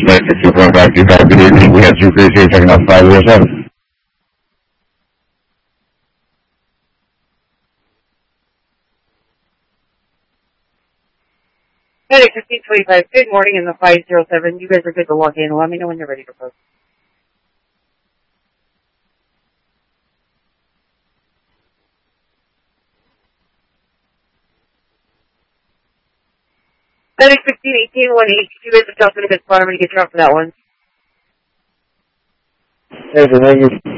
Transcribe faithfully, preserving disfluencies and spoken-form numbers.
two point five two five, good evening. We have two crews here checking out five zero seven. Medic fifteen twenty-five, good morning in the five zero seven. You guys are good to log in. Let me know when you're ready to post. Medic fifteen eighteen one eight, you guys are jumping a good spot. I'm going to get you out for that one. Hey, thank you.